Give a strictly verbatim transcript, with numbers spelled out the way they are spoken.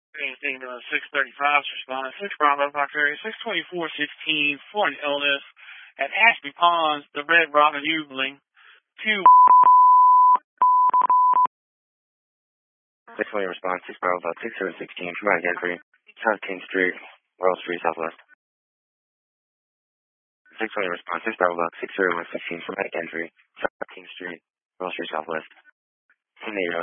Anything to six thirty-five respond. six Bravo Fox area, six twenty-four sixteen for an illness at Ashby Ponds, the Red Robin Hughley. Two. six twenty response, six Bravo Fox, six zero sixteen, provide entry, South King Street, Royal Street, Southwest. six twenty response, six Bravo Fox, six zero one sixteen, provide entry, South King Street, Royal Street, Southwest. Tornado.